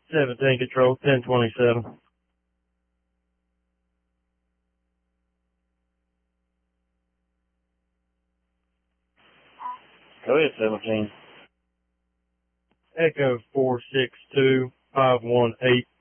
17 Control, 1027. Go ahead, 17. Echo 462 518.